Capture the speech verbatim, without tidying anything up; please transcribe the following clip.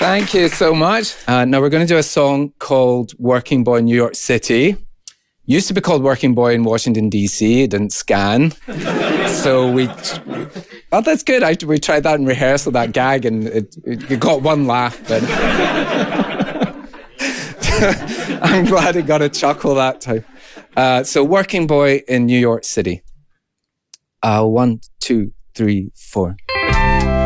Thank you so much. Uh, now we're going to do a song called Working Boy in New York City. Used to be called Working Boy in Washington, D C. It didn't scan. So we... Oh, that's good. I, we tried that in rehearsal, that gag, and it, it got one laugh, but... I'm glad it got a chuckle that time. Uh, so Working Boy in New York City. Uh, one, two, three, four.